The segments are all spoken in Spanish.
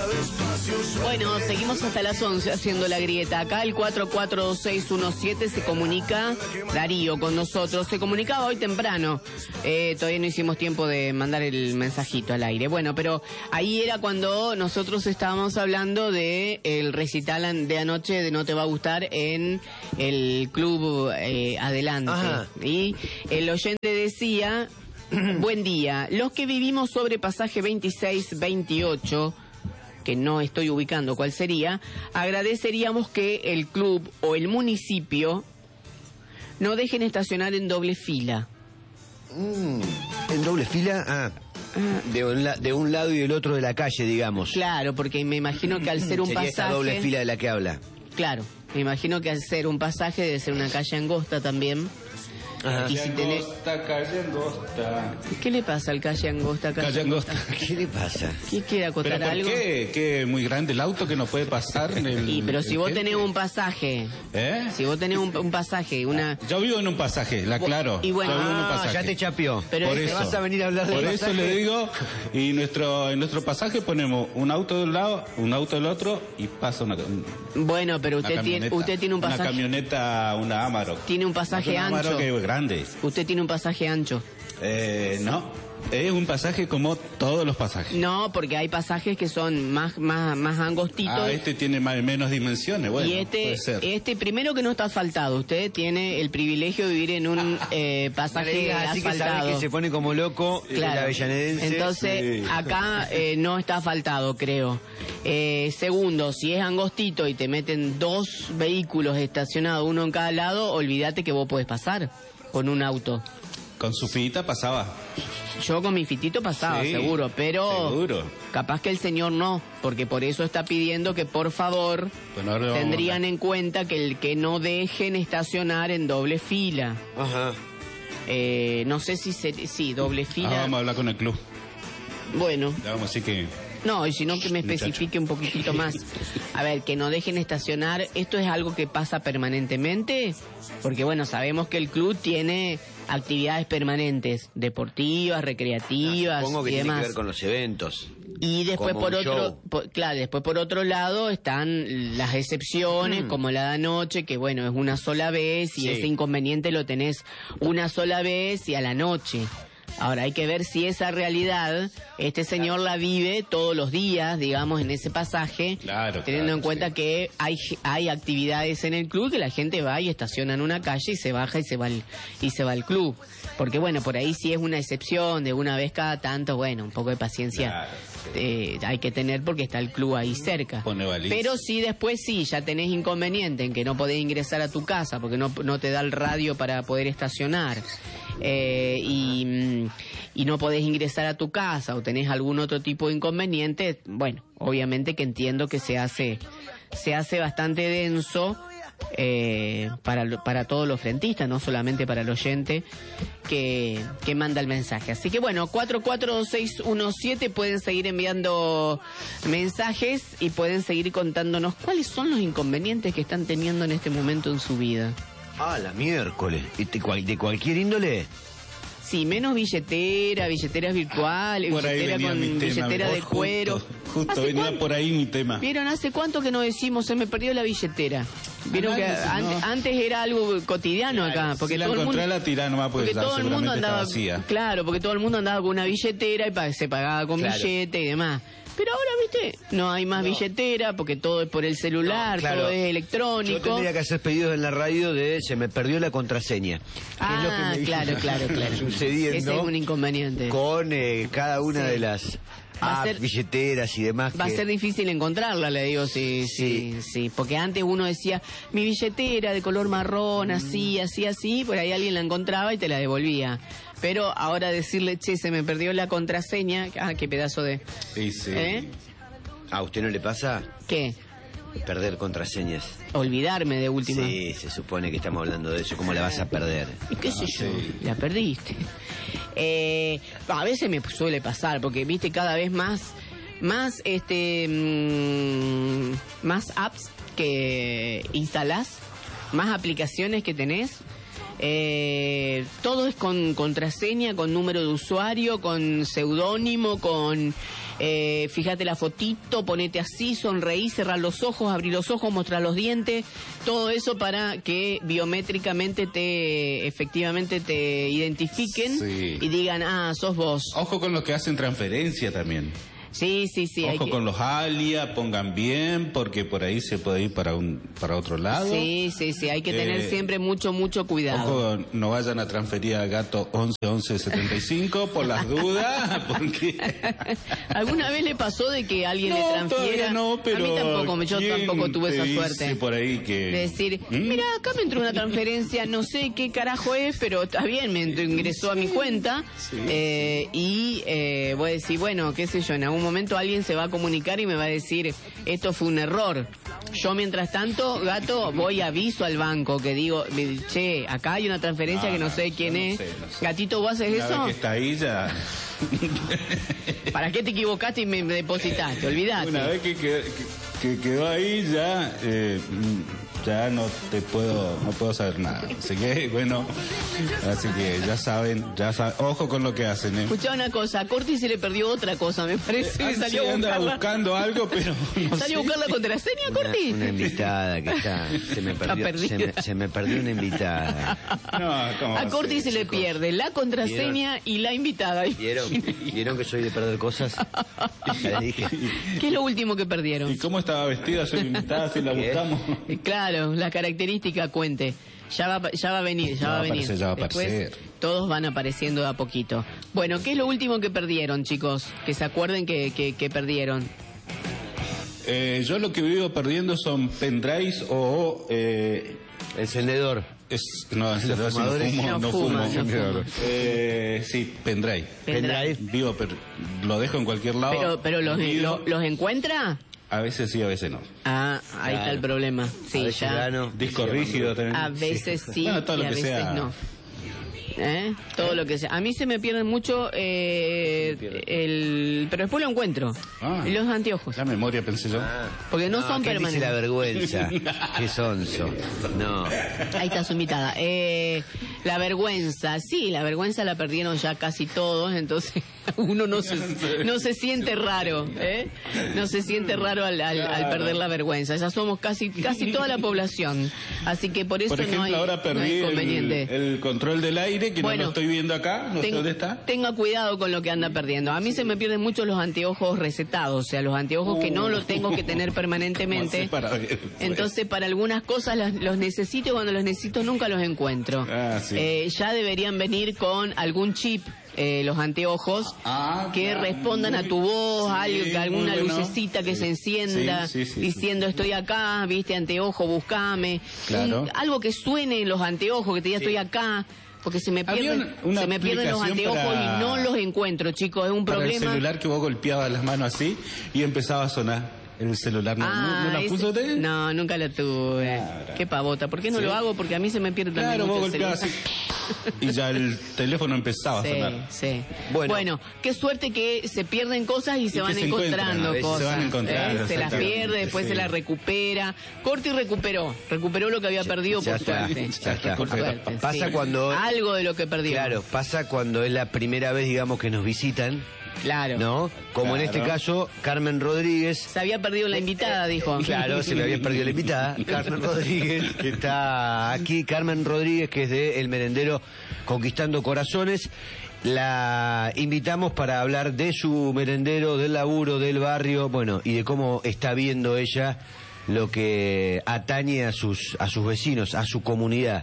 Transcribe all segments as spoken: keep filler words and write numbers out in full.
Bueno, seguimos hasta las once haciendo la grieta. Acá el cuatro cuatro dos seis uno siete se comunica, Darío, con nosotros. Se comunicaba hoy temprano. Eh, todavía no hicimos tiempo de mandar el mensajito al aire. Bueno, pero ahí era cuando nosotros estábamos hablando de el recital de anoche de No Te Va a Gustar en el club eh, Adelante. Ajá. Y el oyente decía, buen día, los que vivimos sobre pasaje veintiséis veintiocho, que no estoy ubicando cuál sería, agradeceríamos que el club o el municipio no dejen estacionar en doble fila. Mm, ¿En doble fila? Ah, de un, la, de un lado y del otro de la calle, digamos. Claro, porque me imagino que al ser un Sería pasaje... esta doble fila de la que habla. Claro, me imagino que al ser un pasaje debe ser una calle angosta también. Ajá. Y si tenés... Angosta, calle angosta. ¿Qué le pasa al calle angosta? Calle, calle angosta. ¿Qué le pasa? ¿Qué quiere acotar ¿Pero por algo? qué? ¿Qué muy grande el auto que no puede pasar? El, y pero si vos gente. tenés un pasaje, ¿Eh? si vos tenés un, un pasaje, una... Yo vivo en un pasaje, la aclaro. Y bueno, Yo vivo en un Ah, pasaje. ya te chapeó. Pero por te eso vas a venir a hablar de Por pasaje. eso le digo, y nuestro en nuestro pasaje ponemos un auto de un lado, un auto del otro y pasa una, un, Bueno, pero usted una tiene, camioneta. usted tiene un pasaje... Una camioneta, una Amarok. Tiene un pasaje una ancho. Amarok que es grande. Usted tiene un pasaje ancho. Eh, no, es un pasaje como todos los pasajes. No, porque hay pasajes que son más más más angostitos. Ah, este tiene más, menos dimensiones, bueno, y este, puede ser. este primero que no está asfaltado. Usted tiene el privilegio de vivir en un eh, pasaje Así que asfaltado. sabe que se pone como loco Claro. el avellanedense. Entonces, Sí. acá eh, no está asfaltado, creo. Eh, segundo, si es angostito y te meten dos vehículos estacionados, uno en cada lado, olvídate que vos podés pasar con un auto. Con su fita pasaba. Yo con mi fitito pasaba, Sí, seguro, pero seguro. capaz que el señor no, porque por eso está pidiendo que por favor Bueno, ahora vamos tendrían a... en cuenta que el que no dejen estacionar en doble fila. Ajá. Eh, no sé si se, sí, doble Ah, fila. vamos a hablar con el club. Bueno, Ya vamos a decir que... no, y si no que me Muchacho. especifique un poquitito más. A ver, que no dejen estacionar, ¿esto es algo que pasa permanentemente? Porque bueno, sabemos que el club tiene actividades permanentes, deportivas, recreativas Supongo que y tiene demás. que ver con los eventos. Y después Como por un otro, show. por- claro, después por otro lado están las excepciones, Mm. como la de anoche, que bueno, es una sola vez y Sí. ese inconveniente lo tenés una sola vez y a la noche. Ahora hay que ver si esa realidad este señor la vive todos los días, digamos, en ese pasaje, Claro, teniendo claro, en cuenta sí. que hay hay actividades en el club que la gente va y estaciona en una calle y se baja y se va al, y se va al club. Porque bueno, por ahí sí es una excepción de una vez cada tanto, bueno, un poco de paciencia Claro, eh, hay que tener porque está el club ahí cerca. Pone baliza. Pero sí después sí, ya tenés inconveniente en que no podés ingresar a tu casa porque no, no te da el radio para poder estacionar. Eh, y, mm, y no podés ingresar a tu casa o tenés algún otro tipo de inconveniente, bueno, obviamente que entiendo que se hace se hace bastante denso eh, para lo- para todos los frentistas, no solamente para el oyente que, que manda el mensaje. Así que bueno, cuatro cuatro dos seis uno siete pueden seguir enviando mensajes y pueden seguir contándonos cuáles son los inconvenientes que están teniendo en este momento en su vida. Ah, la miércoles. ¿Y de, cual- de cualquier índole? Sí, menos billetera, billeteras virtuales, Por ahí billetera venía con mi tema, billetera de justo, cuero. Justo ¿Hace venía cuánto? por ahí mi tema. ¿Vieron hace cuánto que no decimos se me perdió la billetera? Vieron que Análisis, an- ¿no? antes era algo cotidiano acá, porque si la todo el encontré mundo la tirá nomás porque, porque todo el mundo seguramente andaba está vacía. claro, porque todo el mundo andaba con una billetera y pa- se pagaba con Claro. billete y demás. Pero ahora, ¿viste? No hay más billetera porque todo es por el celular, No, claro. todo es Yo electrónico. tendría que hacer pedidos en la radio de se me perdió la contraseña. Que Ah, es lo que me claro, viene claro, claro. sucediendo Ese es un inconveniente. con eh, cada una Sí. de las Va a apps, ser- billeteras y demás. Va a que- ser difícil encontrarla, le digo, sí, sí, sí, Sí. porque antes uno decía, mi billetera de color marrón, así, así, así, por ahí alguien la encontraba y te la devolvía. Pero ahora decirle, che, se me perdió la contraseña, ah, qué pedazo de... Sí, sí. ¿Eh? ¿A usted no le pasa ¿Qué? perder contraseñas? Olvidarme de última. Sí, se supone que estamos hablando de eso. ¿Cómo la vas a perder? ¿Y qué sé yo? sí. La perdiste. Eh, a veces me suele pasar, porque viste cada vez más, más este, mm, más apps que instalás más aplicaciones que tenés. Eh, todo es con contraseña, con número de usuario, con seudónimo, con eh, fíjate la fotito, ponete así, sonreí, cerrar los ojos, abrir los ojos, mostrar los dientes, todo eso para que biométricamente te, efectivamente te identifiquen Sí. y digan, ah, sos vos. Ojo con los que hacen transferencia también. Sí, sí, sí. hay Ojo que- con los alias, pongan bien, porque por ahí se puede ir para un para otro lado. Sí, sí, sí, hay que tener Eh, siempre mucho, mucho cuidado. Ojo, no vayan a transferir al gato once once setenta y cinco por las dudas, porque... ¿Alguna vez le pasó de que alguien le No, transfiera? todavía no, pero A mí tampoco, yo ¿quién tampoco tuve te esa dice suerte. por ahí que... De decir, ¿Mm? mira, acá me entró una transferencia, no sé qué carajo es, pero está bien, me entró- ingresó a mi cuenta. Sí. eh, y eh, voy a decir, bueno, qué sé yo, en algún momento alguien se va a comunicar y me va a decir, esto fue un error. Yo, mientras tanto, gato, voy aviso al banco, que digo, che, acá hay una transferencia No, que no no, sé yo quién no es. sé, no sé. Gatito, ¿vos haces Una vez eso? que está ahí ya... ¿Para qué te equivocaste y me depositaste? Olvidate. Una vez que, que, que quedó ahí ya... eh, ya no te puedo, no puedo saber nada. Así que, bueno, así que ya saben, ya saben, ojo con lo que hacen, ¿eh? Escuchá una cosa, a Corti se le perdió otra cosa, me parece. Ah, Salió sí, a anda buscarla. buscando algo, pero no ¿Salió a sé. buscar la contraseña, Una, Corti? una invitada que está, se me Está perdió, perdida. se me, se me perdió una invitada. No, ¿cómo va A a Corti ser, se le chicos? pierde la contraseña y la invitada. ¿Vieron? ¿Vieron que soy de perder cosas? Ya les dije. ¿Qué es lo último que perdieron? ¿Y cómo estaba vestida? Soy invitada, si la ¿Qué? buscamos. Claro, la característica cuente. Ya va, ya va a venir, ya, Ya va a va a venir. aparecer, ya va a Después, aparecer. todos van apareciendo de a poquito. Bueno, ¿qué es lo último que perdieron, chicos? Que se acuerden que, que, que perdieron. Eh, yo lo que vivo perdiendo son pendrives o... Eh, Encendedor. es, no, en realidad si no fumadores fumo, no no fuman, fumo. no fuman. Eh, sí, pendrive. Pendrive. Vivo, per- lo dejo en cualquier lado. Pero, pero los, Vivo. lo- los encuentra. A veces sí, a veces no. Ah, ahí está el problema. Sí, A veces ya. gano. Disco rígido también. A veces sí, Bueno, todo y lo a que veces sea. no. ¿Eh? Todo lo que sea. A mí se me pierden mucho eh, el... Pero después lo encuentro. Ah. Y los anteojos. La memoria, pensé yo. Porque no, son ¿qué dice la permanentes. vergüenza? Qué sonso. No. Ahí está su invitada. Eh, la vergüenza. Sí, la vergüenza la perdieron ya casi todos. Entonces uno no se, no se siente raro. ¿eh? No se siente raro al, al- al Claro. perder la vergüenza. Ya somos casi casi toda la población. Así que por eso Por ejemplo, no hay, ahora no perdí hay el, inconveniente. el control del aire, que Bueno, no lo estoy viendo acá. No sé Ten- dónde está. Tenga cuidado con lo que anda perdiendo. A mí se me pierden mucho los anteojos recetados, o sea, los anteojos que no los tengo que tener permanentemente. No sé para qué fue. Entonces, para algunas cosas las- los necesito y cuando los necesito nunca los encuentro. Ah, sí. Eh, ya deberían venir con algún chip. eh, los anteojos Ah, que claro, respondan a muy- tu voz, sí, algo, que alguna muy bueno. lucecita que Sí, se encienda sí, sí, sí, diciendo sí. estoy acá, viste anteojo, buscame. Claro. Un- algo que suene en los anteojos, que te diga estoy acá. Porque se me Había pierden, una- una se me pierden los aplicación anteojos para- y no los encuentro, chicos. Es un Para el problema. celular que vos golpeabas las manos así y empezaba a sonar el celular. ¿No, Ah, ¿no, no la ese- puso usted? No, nunca la tuve. Claro. Qué pavota. ¿Por qué no Sí. lo hago? Porque a mí se me pierde también Claro, vos mucho el golpeabas así celular. y ya el teléfono empezaba a Sí, sonar. sí. Bueno. Bueno. qué suerte que se pierden cosas y se que van se encuentran, encontrando a veces se cosas. van encontrando, ¿eh? Se las exactamente, pierde, después sí. se las recupera. Corti recuperó, recuperó lo que había perdido Ya por está, suerte. ya está. Por suerte, Pasa sí. cuando- Algo de lo que perdió. Claro, pasa cuando es la primera vez, digamos, que nos visitan, Claro. ¿no? Como en Claro. este caso, Carmen Rodríguez. Se había perdido la invitada, dijo. Claro, se me había perdido la invitada. Carmen Rodríguez, que está aquí. Carmen Rodríguez, que es de El Merendero Conquistando Corazones. La invitamos para hablar de su merendero, del laburo, del barrio, bueno, y de cómo está viendo ella lo que atañe a sus, a sus vecinos, a su comunidad.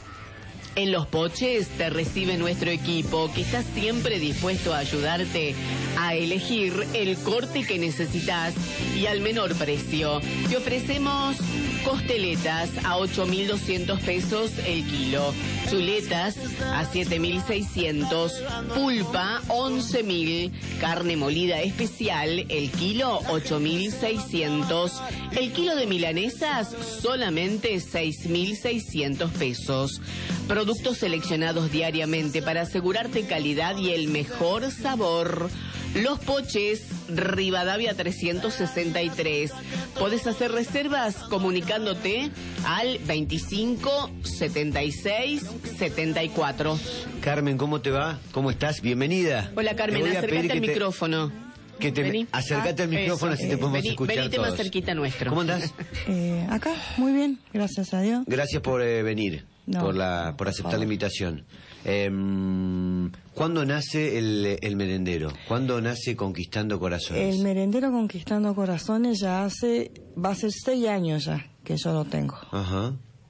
En Los Poches te recibe nuestro equipo que está siempre dispuesto a ayudarte a elegir el corte que necesitas y al menor precio. Te ofrecemos costeletas a ocho mil doscientos pesos el kilo, chuletas a siete mil seiscientos, pulpa once mil, carne molida especial el kilo ocho mil seiscientos, el kilo de milanesas solamente seis mil seiscientos pesos. Productos seleccionados diariamente para asegurarte calidad y el mejor sabor. Los Poches, Rivadavia trescientos sesenta y tres. Podés hacer reservas comunicándote al veinticinco setenta y seis setenta y cuatro. Carmen, ¿cómo te va? ¿Cómo estás? Bienvenida. Hola Carmen, acércate al micrófono. Que te Vení. acercate al micrófono, Eso. así te podemos Vení, escuchar venite todos. más cerquita nuestro. ¿Cómo andás? Eh, acá, muy bien, gracias a Dios. Gracias por eh, venir, No, por la por por aceptar favor. la invitación. Eh, ¿Cuándo nace el, el merendero? ¿Cuándo nace Conquistando Corazones? El merendero Conquistando Corazones ya hace, va a ser seis años ya que yo lo tengo. Ajá.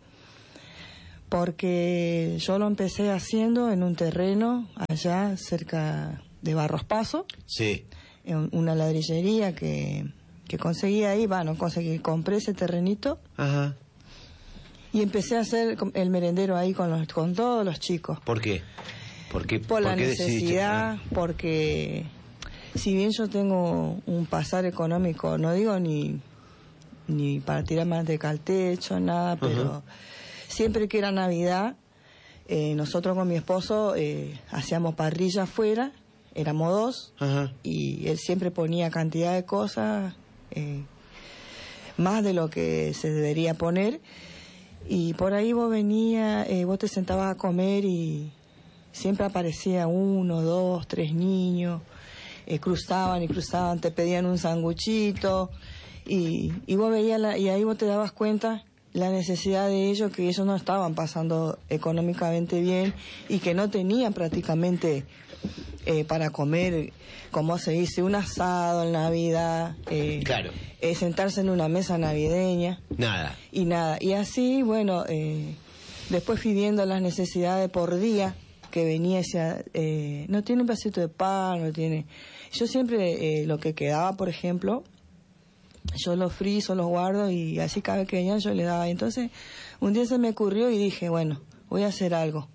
Porque yo lo empecé haciendo en un terreno allá cerca de Barros Paso, Sí. en una ladrillería que, que conseguí ahí, bueno, conseguí, compré ese terrenito Ajá. y empecé a hacer el merendero ahí con, los, con todos los chicos. ¿Por qué? ¿Por qué, Por la por qué decidiste? necesidad, Ah, porque si bien yo tengo un pasar económico, no digo ni, ni para tirar más de caltecho, nada, pero Ajá. siempre que era Navidad, eh, nosotros con mi esposo eh, hacíamos parrilla afuera, éramos dos, Ajá. y él siempre ponía cantidad de cosas, eh, más de lo que se debería poner, y por ahí vos venías, eh, vos te sentabas a comer y siempre aparecía uno, dos, tres niños, eh, cruzaban y cruzaban, te pedían un sanguchito, y, y vos veías, la, y ahí vos te dabas cuenta la necesidad de ellos, que ellos no estaban pasando económicamente bien y que no tenían prácticamente eh, para comer, como se dice, un asado en Navidad, eh, Claro. eh, sentarse en una mesa navideña Nada. y nada. Y así, bueno, eh, después fui viendo las necesidades por día que venía, decía, eh, no tiene un pedacito de pan, no tiene... Yo siempre, eh, lo que quedaba, por ejemplo, yo los friso, los guardo y así cada vez que venían yo les daba. Entonces, un día se me ocurrió y dije, bueno, voy a hacer algo.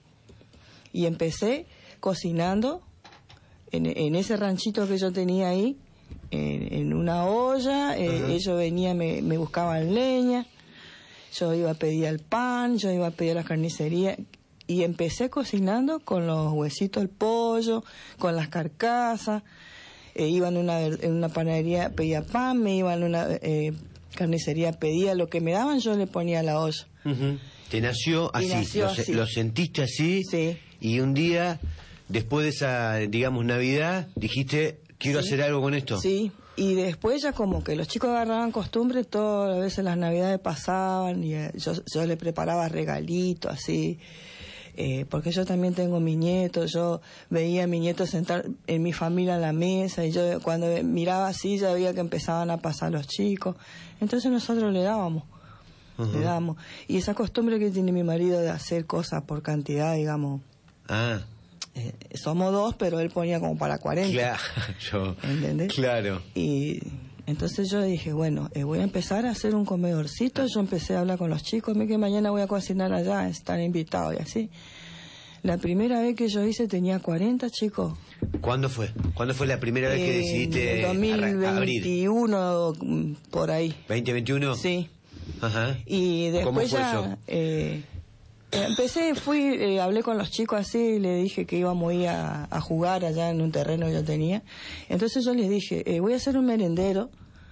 Y empecé cocinando en, en ese ranchito que yo tenía ahí, en, en una olla, eh, ellos venían, me, me buscaban leña, yo iba a pedir el pan, yo iba a pedir la carnicería, y empecé cocinando con los huesitos del pollo, con las carcasas, eh, iba en una, en una panadería, pedía pan, me iba en una eh, carnicería, pedía lo que me daban, yo le ponía a la olla. Ujú. Te nació Y así, nació lo, así. lo sentiste así, Sí. y un día, después de esa, digamos, Navidad, dijiste, quiero Sí. hacer algo con esto. Sí, y después ya como que los chicos agarraban costumbre, todas las veces las Navidades pasaban y eh, yo, yo le preparaba regalitos así, eh, porque yo también tengo mi nieto, yo veía a mi nieto sentar en mi familia en la mesa y yo cuando miraba así ya veía que empezaban a pasar los chicos, entonces nosotros le dábamos. Ujú. Le damos. Y esa costumbre que tiene mi marido de hacer cosas por cantidad, digamos, Ah, eh, somos dos, pero él ponía como para cuarenta. claro. ¿Entendés? Claro. Y entonces yo dije, bueno, eh, voy a empezar a hacer un comedorcito. Yo empecé a hablar con los chicos, me que mañana voy a cocinar allá, están invitados y así. La primera vez que yo hice tenía cuarenta chicos. ¿Cuándo fue? ¿Cuándo fue la primera vez que En decidiste dos mil arra- abrir? veintiuno, mm, por ahí. ¿veinte veintiuno? Sí. Ajá. Y ¿Cómo después fue ya eso? eh, empecé, fui, eh, hablé con los chicos así, le dije que íbamos a ir a, a jugar allá en un terreno que yo tenía. Entonces yo les dije, eh, voy a hacer un merendero.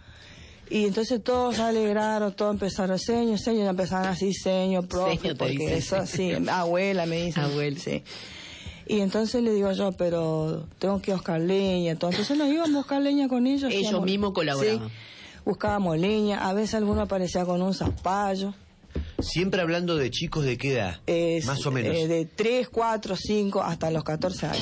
Y entonces todos se alegraron, todos empezaron, señor, señor, empezaron así, señor, profe, Señor, te porque dicen. eso sí, abuela me dice. Abuela. Sí. Y entonces le digo yo, pero tengo que buscar leña, todo. Entonces nos íbamos a buscar leña con ellos. Ellos hacíamos- mismos colaboraban. Sí, buscábamos leña, a veces alguno aparecía con un zapallo. Siempre hablando de chicos de qué edad, Es, más o menos. eh, de tres, cuatro, cinco, hasta los catorce años.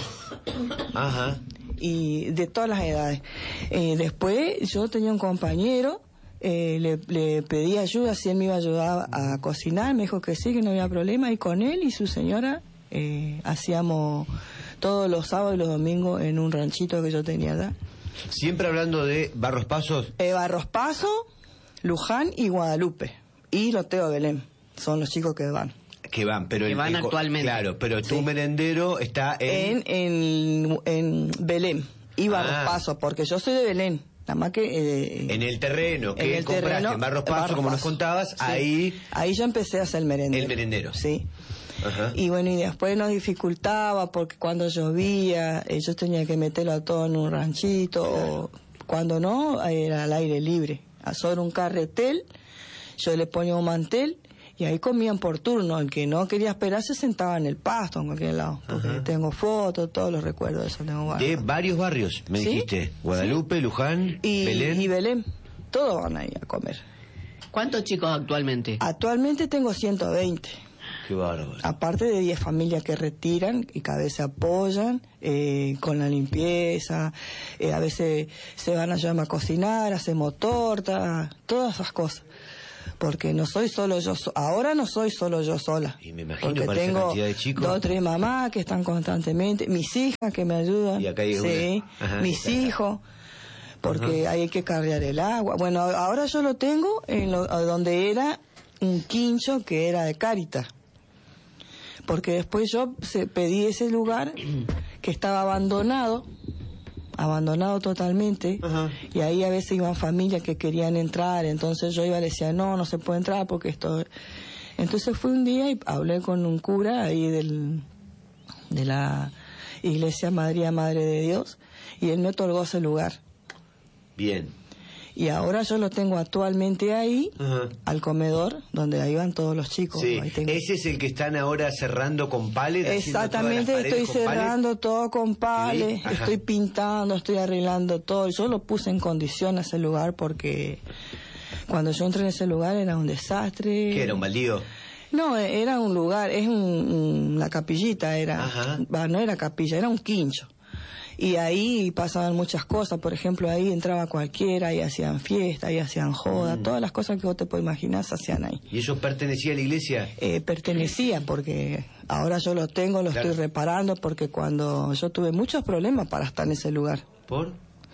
Ajá. Y de todas las edades. Eh, después yo tenía un compañero, eh, le, le pedí ayuda, si él me iba a ayudar a cocinar, me dijo que sí, que no había problema, y con él y su señora eh, hacíamos todos los sábados y los domingos en un ranchito que yo tenía allá. Siempre hablando de Barros Pasos. Eh, Barros Paso, Luján y Guadalupe. Y Loteo Belén, son los chicos que van. Que van, pero Que el- van el co- actualmente. Claro, pero tu Sí. merendero está en, En, en, en Belén y Barros Ah. Paso, porque yo soy de Belén. Nada más que... eh, en el terreno que en el compraste terreno, en Barros en Pasos, Barros como nos Paso. contabas, Sí. ahí. Ahí yo empecé a hacer el merendero. El merendero. Sí. Ajá. Y bueno, y después nos dificultaba porque cuando llovía, eh, yo tenía que meterlo a todo en un ranchito, o Cuando no, era al aire libre. Sobre un carretel, yo le ponía un mantel y ahí comían por turno. El que no quería esperar se sentaba en el pasto, en cualquier lado. Porque Ajá. tengo fotos, todos los recuerdos de eso tengo guardados. De varios barrios, me ¿Sí? dijiste. Guadalupe, sí. Luján, y, Belén. Y Belén. Todos van ahí a comer. ¿Cuántos chicos actualmente? Actualmente tengo ciento veinte. Qué bárbaro. Aparte de diez familias que retiran y cada vez se apoyan eh, con la limpieza, eh, a veces se van a ayudarme a cocinar, hacemos torta, todas esas cosas. Porque no soy solo yo, so ahora no soy solo yo sola. Y me imagino porque para tengo esa cantidad de chicos. dos o tres mamás que están constantemente, mis hijas que me ayudan, y acá hay sí, Ajá, mis hijos, porque Ajá. hay que cargar el agua. Bueno, ahora yo lo tengo en lo, donde era un quincho que era de Cáritas. Porque después yo se, pedí ese lugar que estaba abandonado, abandonado totalmente, Ajá. y ahí a veces iban familias que querían entrar, entonces yo iba y le decía, no, no se puede entrar porque esto... Entonces fui un día y hablé con un cura ahí del, de la Iglesia María Madre de Dios, y él me otorgó ese lugar. Bien. Y ahora yo lo tengo actualmente ahí, Ajá. al comedor, donde ahí van todos los chicos. Sí, ahí tengo... ese es el que están ahora cerrando con palet. Exactamente, estoy cerrando palet. todo con palet, sí. estoy pintando, estoy arreglando todo. Yo lo puse en condición a ese lugar porque cuando yo entré en ese lugar era un desastre. ¿Qué era, un baldío? No, era un lugar, es un, una capillita, era, bah, no era capilla, era un quincho. Y ahí pasaban muchas cosas, por ejemplo, ahí entraba cualquiera, ahí hacían fiesta, ahí hacían joda, mm. todas las cosas que vos te puedes imaginar se hacían ahí. ¿Y eso pertenecía a la iglesia? Eh, pertenecía, porque ahora yo lo tengo, lo claro. estoy reparando, porque cuando yo tuve muchos problemas para estar en ese lugar. ¿Por?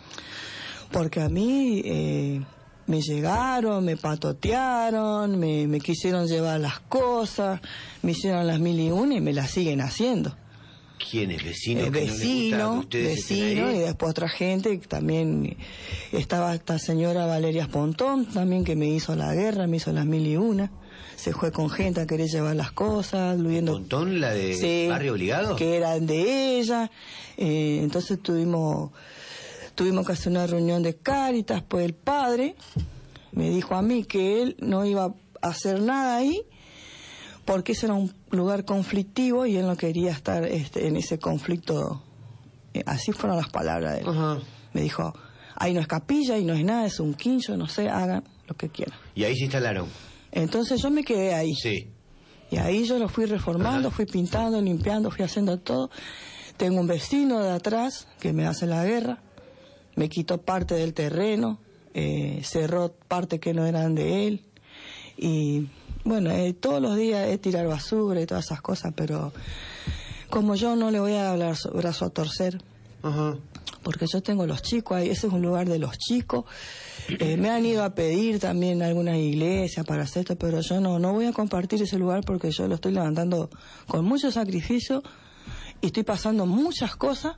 Porque a mí eh, me llegaron, me patotearon, me, me quisieron llevar las cosas, me hicieron las mil y una y me las siguen haciendo. ¿Quiénes? ¿Vecinos? Eh, vecino, no vecino y después otra gente, también estaba esta señora Valeria Pontón, también que me hizo la guerra, me hizo las mil y una, se fue con gente a querer llevar las cosas, viendo, ¿Pontón, la de sí, Barrio Obligado? Que eran de ella, eh, entonces tuvimos, tuvimos que hacer una reunión de Cáritas, pues el padre me dijo a mí que él no iba a hacer nada ahí, porque ese era un lugar conflictivo y él no quería estar este, en ese conflicto. Eh, así fueron las palabras de él. Uh-huh. Me dijo, ahí no es capilla, ahí no es nada, es un quincho, no sé, hagan lo que quieran. ¿Y ahí se instalaron? Entonces yo me quedé ahí. Sí. Y ahí yo lo fui reformando, uh-huh. fui pintando, limpiando, fui haciendo todo. Tengo un vecino de atrás que me hace la guerra, me quitó parte del terreno, eh, cerró parte que no eran de él y... Bueno, eh, todos los días es tirar basura y todas esas cosas, pero como yo no le voy a hablar brazo a torcer, uh-huh. porque yo tengo los chicos ahí, ese es un lugar de los chicos, eh, me han ido a pedir también algunas iglesias para hacer esto, pero yo no, no voy a compartir ese lugar porque yo lo estoy levantando con mucho sacrificio y estoy pasando muchas cosas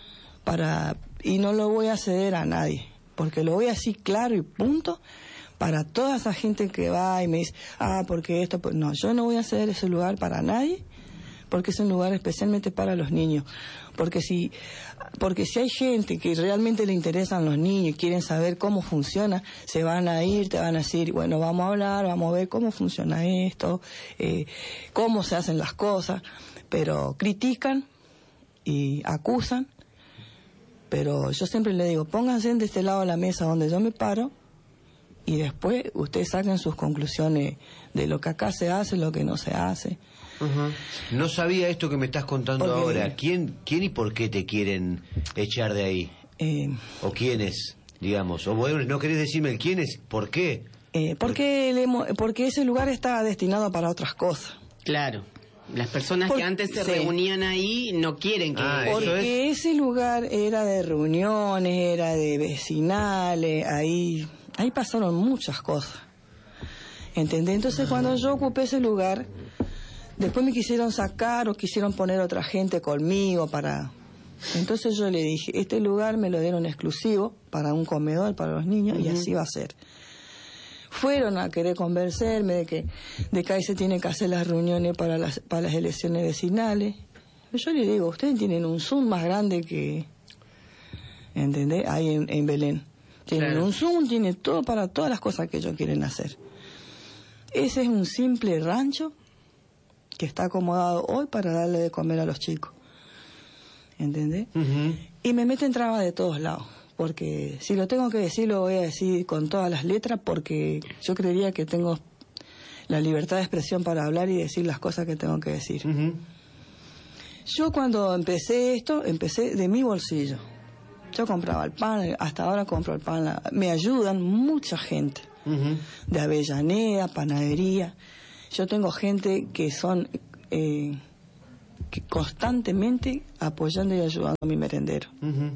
para y no lo voy a ceder a nadie, porque lo voy a decir claro y punto. Para toda esa gente que va y me dice, ah, porque esto... No, yo no voy a ceder ese lugar para nadie, porque es un lugar especialmente para los niños. Porque si, porque si hay gente que realmente le interesan los niños y quieren saber cómo funciona, se van a ir, te van a decir, bueno, vamos a hablar, vamos a ver cómo funciona esto, eh, cómo se hacen las cosas, pero critican y acusan. Pero yo siempre le digo, pónganse de este lado de la mesa donde yo me paro, y después ustedes saquen sus conclusiones de lo que acá se hace, lo que no se hace. Uh-huh. No sabía esto que me estás contando Porque, ahora. ¿Quién, ¿Quién y por qué te quieren echar de ahí? Eh, ¿O quiénes, digamos? O bueno, no querés decirme el quién es, ¿por qué? Eh, porque, le, porque ese lugar está destinado para otras cosas. Claro. Las personas Por, que antes se sí. reunían ahí no quieren que... Ah, porque es... ese lugar era de reuniones, era de vecinales, ahí... Ahí pasaron muchas cosas, ¿entendés? Entonces cuando yo ocupé ese lugar, después me quisieron sacar o quisieron poner otra gente conmigo para... Entonces yo le dije, este lugar me lo dieron exclusivo para un comedor para los niños uh-huh. y así va a ser. Fueron a querer convencerme de que, de que ahí se tienen que hacer las reuniones para las, para las elecciones vecinales. Yo le digo, ustedes tienen un Zoom más grande que... ¿Entendés? Ahí en, en Belén. Tienen Claro. un Zoom, tiene todo para todas las cosas que ellos quieren hacer. Ese es un simple rancho que está acomodado hoy para darle de comer a los chicos. ¿Entendés? Ujú. Y me meten trabas de todos lados. Porque si lo tengo que decir, lo voy a decir con todas las letras, porque yo creería que tengo la libertad de expresión para hablar y decir las cosas que tengo que decir. Ujú. Yo cuando empecé esto, empecé de mi bolsillo. Yo compraba el pan, hasta ahora compro el pan. Me ayudan mucha gente, Ujú. de Avellaneda, panadería. Yo tengo gente que son eh, que constantemente apoyando y ayudando a mi merendero. Ujú.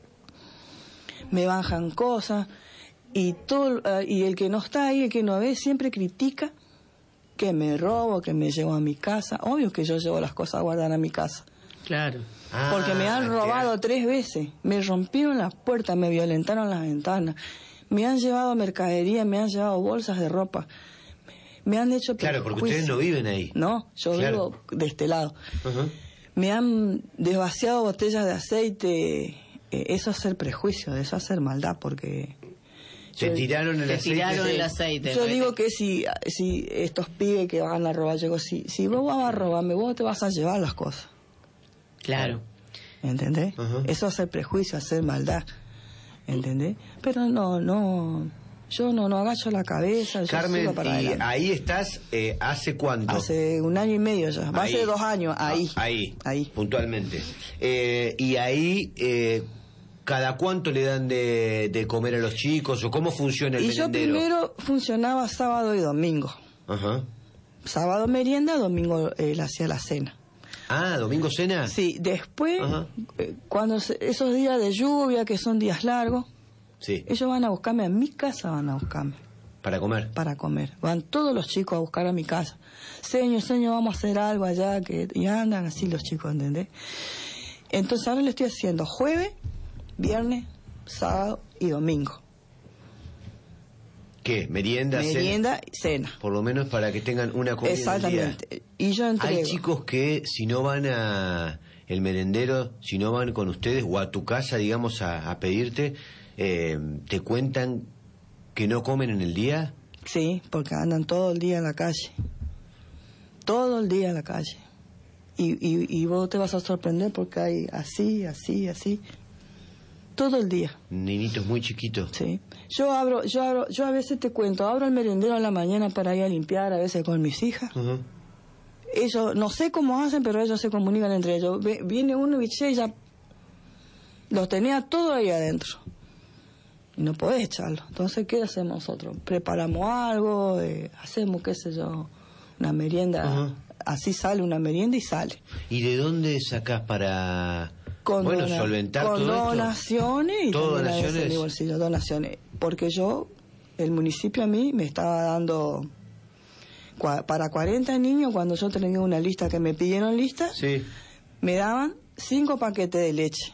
Me bajan cosas y todo eh, y el que no está ahí, el que no ve, siempre critica que me robo, que me llevo a mi casa. Obvio que yo llevo las cosas a guardar a mi casa. Claro. Ah, Porque me han robado te- tres veces, me rompieron las puertas, me violentaron las ventanas, me han llevado mercadería, me han llevado bolsas de ropa, me han hecho Claro, porque perjuicio. ustedes no viven ahí. No, yo Claro. vivo de este lado. Ujú. Me han desvaciado botellas de aceite, eh, eso es hacer prejuicio, eso es hacer maldad, porque Te yo- tiraron el Te aceite. tiraron el aceite. yo digo que si, si estos pibes que van a robar, yo digo, si, si vos vas a robarme, vos te vas a llevar las cosas. Claro. ¿Entendés? Ajá. Eso es hacer prejuicio, hacer maldad. ¿Entendés? Pero no, no, yo no, no agacho la cabeza, yo Carmen, sigo para y adelante. ahí estás, eh, ¿hace cuánto? Hace un año y medio ya, va a Ahí. ser dos años, ahí. Ah, ahí, Ahí. puntualmente. Eh, y ahí, eh, ¿cada cuánto le dan de, de comer a los chicos o cómo funciona el Y yo merendero? primero funcionaba sábado y domingo. Ajá. Sábado merienda, domingo eh, le hacía la cena. Ah, ¿domingo cena? Sí, después, Ajá. eh, cuando se- esos días de lluvia, que son días largos, Sí, ellos van a buscarme a mi casa, van a buscarme. para comer. Para comer. Van todos los chicos a buscar a mi casa. Señor, señor, vamos a hacer algo allá. que Y andan así los chicos, ¿entendés? Entonces ahora le estoy haciendo jueves, viernes, sábado y domingo. ¿Qué? ¿Merienda? cena? Merienda y cena. Por lo menos para que tengan una comida al día. Exactamente. Y yo entrego. Hay chicos que si no van a el merendero, si no van con ustedes o a tu casa, digamos, a, a pedirte, eh, te cuentan que no comen en el día. Sí, porque andan todo el día en la calle. Todo el día en la calle. Y, y, y vos te vas a sorprender porque hay así, así, así. Todo el día. Niñitos muy chiquitos. Sí. Yo abro, yo abro, yo a veces te cuento, abro el merendero en la mañana para ir a limpiar, a veces con mis hijas. Ujú. Ellos, no sé cómo hacen, pero ellos se comunican entre ellos. Ve- viene uno y che, ya los tenía todo ahí adentro. Y no podés echarlo. Entonces, ¿qué hacemos nosotros? Preparamos algo, eh, hacemos, qué sé yo, una merienda. Ajá. Así sale una merienda y sale. ¿Y de dónde sacás para Con bueno, dona- solventar con todo esto? donaciones y ¿Todo también a veces donaciones? en mi bolsillo, donaciones. Porque yo, el municipio a mí me estaba dando cua- para cuarenta niños, cuando yo tenía una lista que me pidieron lista, Sí. me daban cinco paquetes de leche.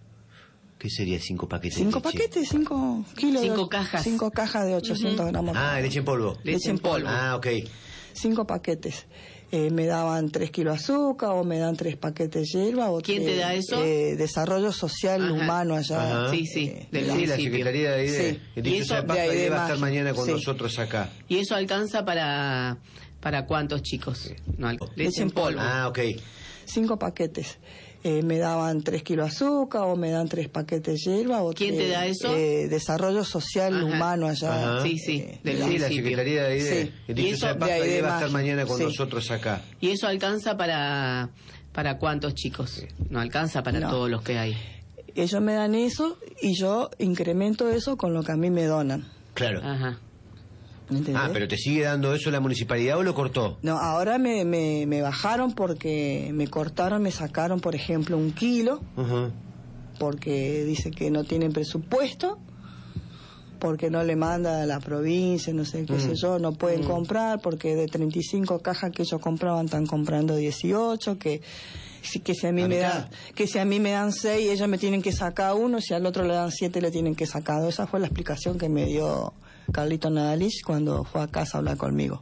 ¿Qué sería cinco paquetes Cinco de leche? paquetes, cinco kilos. Cinco de, cajas. Cinco cajas de ochocientos gramos. Ah, leche en polvo. Leche en polvo. Ah, ok. Cinco paquetes. Eh, me daban tres kilos de azúcar, o me dan tres paquetes de hierba. O ¿Quién tres, te da eso? eh, desarrollo Social Ajá. Humano allá. Ajá. Sí, sí, eh, del Sí, la municipio. Secretaría de Aide. Sí. El dicho Y eso sea de paso, de Aide Aide va a estar Magia. mañana con Sí. nosotros acá. ¿Y eso alcanza para para cuántos chicos? No, al- leche, Leche en en polvo. polvo. Ah, ok. Cinco paquetes. Eh, me daban tres kilos de azúcar, o me dan tres paquetes de hierba. O ¿Quién te tres, da eso? eh, desarrollo Social Ajá. Humano allá. Ajá. Sí, sí, eh, del Sí, la municipio. Secretaría de Aide. Sí. El Y dicho eso sea de paso, de Aide Aide va a estar Magia. mañana con Sí. nosotros acá. ¿Y eso alcanza para para cuántos chicos? No alcanza para No. todos los que hay. Ellos me dan eso y yo incremento eso con lo que a mí me donan. Claro. Ajá. ¿Entendés? Ah, pero ¿te sigue dando eso la municipalidad o lo cortó? No, ahora me, me, me bajaron porque me cortaron, me sacaron, por ejemplo, un kilo, Ajá. porque dice que no tienen presupuesto, porque no le manda a la provincia, no sé qué Mm. sé yo, no pueden comprar, porque de treinta y cinco cajas que ellos compraban están comprando dieciocho, que si- que si a mí ¿La me mitad? dan que si a mí me dan seis, ellos me tienen que sacar uno, si al otro le dan siete, le tienen que sacar dos. Esa fue la explicación que me dio Carlito Nadalich cuando fue a casa a hablar conmigo.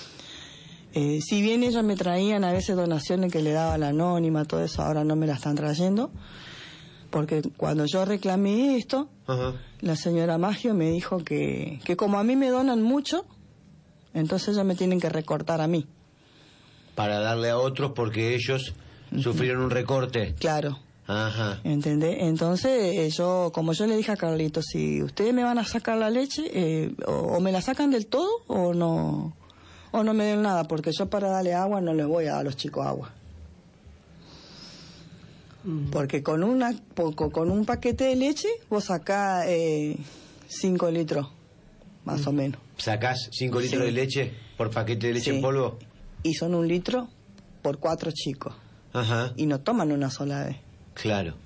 Eh, si bien ellos me traían a veces donaciones que le daba la anónima, todo eso, ahora no me la están trayendo, porque cuando yo reclamé esto, Ajá. la señora Maggio me dijo que, que como a mí me donan mucho, entonces ellos me tienen que recortar a mí. Para darle a otros porque ellos uh-huh. sufrieron un recorte. Claro. Ajá. ¿Entendés? Entonces, eh, yo, como yo le dije a Carlito, si ustedes me van a sacar la leche, eh, o, o me la sacan del todo, o no, o no me den nada, porque yo para darle agua no les voy a dar a los chicos agua. Porque con una poco, con un paquete de leche vos sacás eh, cinco litros, más mm. o menos. ¿Sacás cinco litros sí. de leche por paquete de leche sí. en polvo? Y son un litro por cuatro chicos. Ajá. Y no toman una sola vez. Claro.